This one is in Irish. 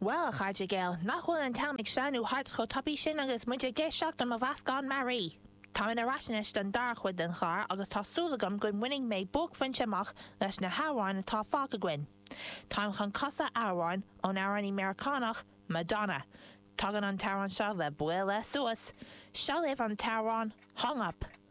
Well, chaide Gael, nachhfuil an tamig seanú hart cho tapí sin agus muide géisteach am a bhascán Marie. Tá in arasnis den darchuid den char agus tásúlagam go winning mé bóg fanseach leis na háráin atá fága gin. Tá chun casa áráin ón áraní Americanach Madonna. Tagan an tarán seo le buile suas. Sealéh an tarán hung up.